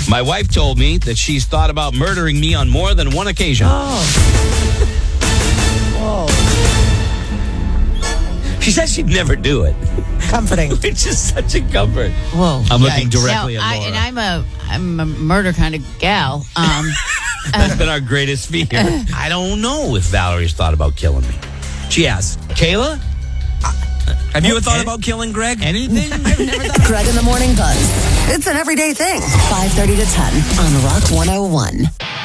My wife told me that she's thought about murdering me on more than one occasion. Whoa. She said she'd never do it. Comforting. Which is such a comfort. Whoa. I'm looking Yikes. directly at Laura. I'm a murder kind of gal. That's been our greatest fear. I don't know if Valerie's thought about killing me. She has. Kayla? Have you ever thought about killing Greg? Anything? Greg in the Morning Buzz. It's an everyday thing. 5:30 to 10 on Rock 101.